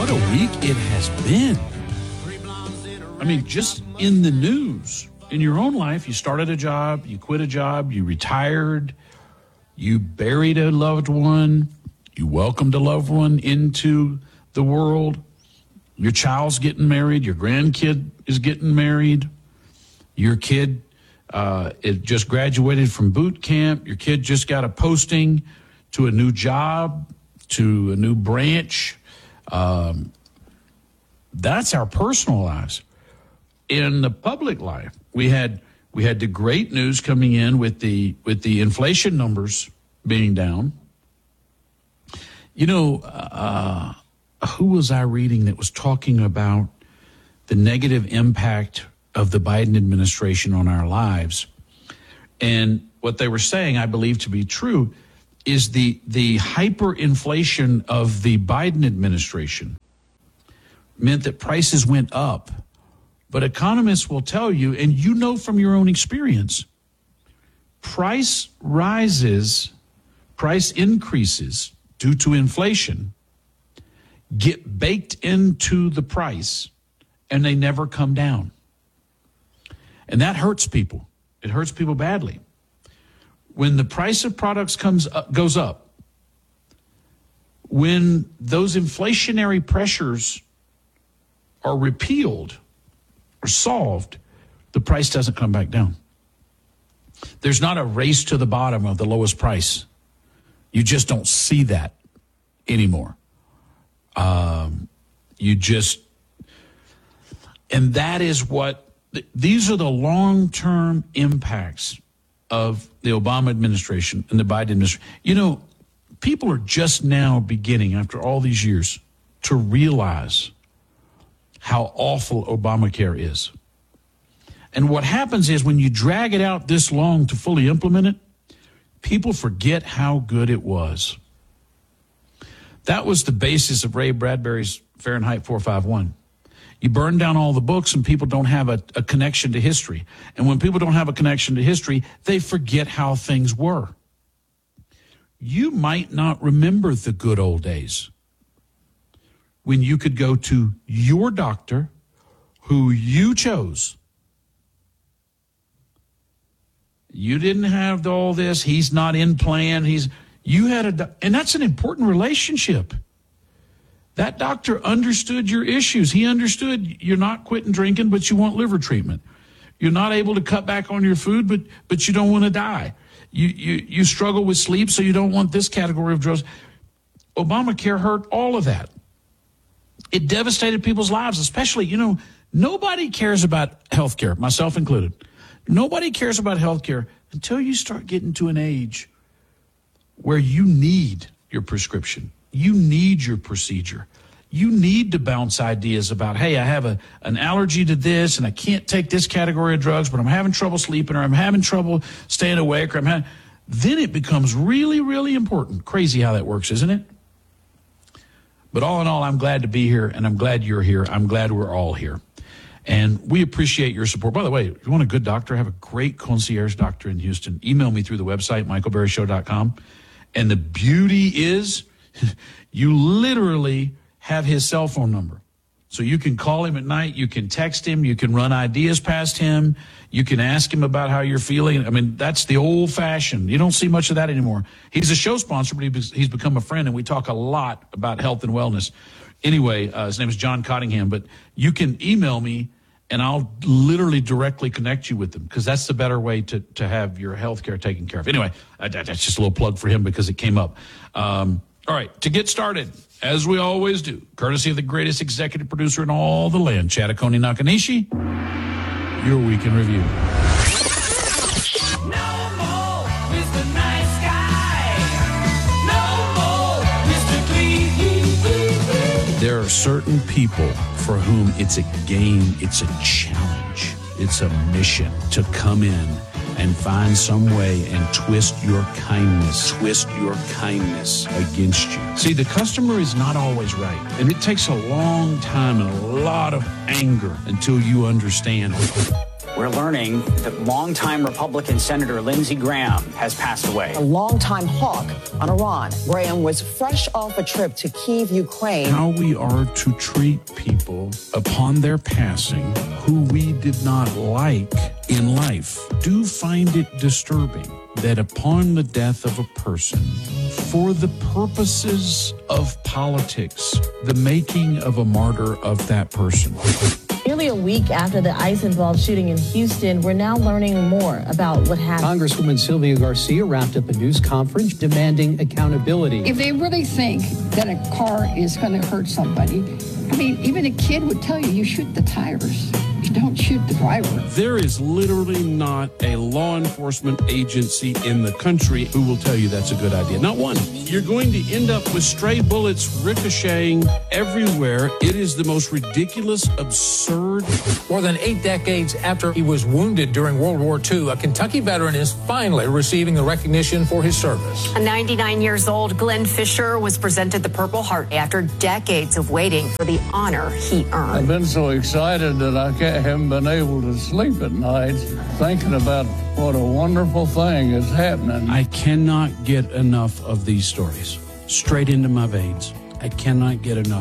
What a week it has been. I mean, just in the news, in your own life, you started a job, you quit a job, you retired, you buried a loved one, you welcomed a loved one into the world, your child's getting married, your grandkid is getting married, your kid it just graduated from boot camp, your kid just got a posting to a new job, to a new branch. That's our personal lives. In the public life, we had the great news coming in with the inflation numbers being down. You know, who was I reading that was talking about the negative impact of the Biden administration on our lives? And what they were saying, I believe to be true, is the hyperinflation of the Biden administration meant that prices went up. But economists will tell you, and you know from your own experience, price increases due to inflation get baked into the price, and they never come down. And that hurts people. It hurts people badly. When the price of products goes up, when those inflationary pressures are repealed or solved, the price doesn't come back down. There's not a race to the bottom of the lowest price. You just don't see that anymore. And that is these are the long-term impacts of the Obama administration and the Biden administration. You know, people are just now beginning, after all these years, to realize how awful Obamacare is. And what happens is when you drag it out this long to fully implement it, people forget how good it was. That was the basis of Ray Bradbury's Fahrenheit 451. You burn down all the books and people don't have a connection to history. And when people don't have a connection to history, they forget how things were. You might not remember the good old days when you could go to your doctor who you chose. You didn't have all this. He's not in plan. And that's an important relationship. That doctor understood your issues. He understood you're not quitting drinking, but you want liver treatment. You're not able to cut back on your food, but you don't want to die. You struggle with sleep, so you don't want this category of drugs. Obamacare hurt all of that. It devastated people's lives, especially, nobody cares about health care, myself included. Nobody cares about health care until you start getting to an age where you need your prescription. You need your procedure. You need to bounce ideas about, hey, I have an allergy to this and I can't take this category of drugs, but I'm having trouble sleeping or I'm having trouble staying awake. Then it becomes really, really important. Crazy how that works, isn't it? But all in all, I'm glad to be here, and I'm glad you're here. I'm glad we're all here. And we appreciate your support. By the way, if you want a good doctor, have a great concierge doctor in Houston. Email me through the website, michaelberryshow.com. And the beauty is you literally have his cell phone number. So you can call him at night, you can text him, you can run ideas past him, you can ask him about how you're feeling. I mean, that's the old-fashioned. You don't see much of that anymore. He's a show sponsor, but he's become a friend, and we talk a lot about health and wellness. Anyway, his name is John Cottingham, but you can email me, and I'll literally directly connect you with them, because that's the better way to have your health care taken care of. Anyway, that's just a little plug for him because it came up. All right, to get started, as we always do, courtesy of the greatest executive producer in all the land, Chattakoni Nakanishi, your Week in Review. No more Mr. Nice Guy. No more Mr. Clean. There are certain people for whom it's a game, it's a challenge, it's a mission to come in and find some way and twist your kindness against you. See, the customer is not always right, and it takes a long time and a lot of anger until you understand, We're learning that longtime Republican Senator Lindsey Graham has passed away. A longtime hawk on Iran. Graham was fresh off a trip to Kyiv, Ukraine. How we are to treat people upon their passing who we did not like in life. Do find it disturbing that upon the death of a person, for the purposes of politics, the making of a martyr of that person. Nearly a week after the ICE-involved shooting in Houston, we're now learning more about what happened. Congresswoman Sylvia Garcia wrapped up a news conference demanding accountability. If they really think that a car is going to hurt somebody, I mean, even a kid would tell you shoot the tires. You don't shoot the driver. There is literally not a law enforcement agency in the country who will tell you that's a good idea. Not one. You're going to end up with stray bullets ricocheting everywhere. It is the most ridiculous, absurd. More than 8 decades after he was wounded during World War II, a Kentucky veteran is finally receiving the recognition for his service. A 99 years old Glenn Fisher was presented the Purple Heart after decades of waiting for the honor he earned. I've been so excited that I haven't been able to sleep at night thinking about what a wonderful thing is happening. I cannot get enough of these stories. Straight into my veins. I cannot get enough.